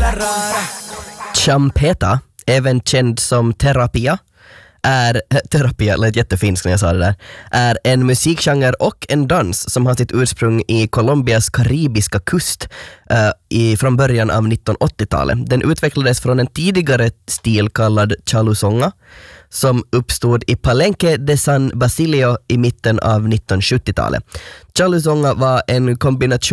Champeta, även känd som terapia, terapia lät jättefint när jag sa det där, är en musikgenre och en dans som har sitt ursprung i Colombias karibiska kust från början av 1980-talet. Den utvecklades från en tidigare stil kallad chalusonga som uppstod i Palenque de San Basilio i mitten av 1970-talet. Chalusonga var en kombination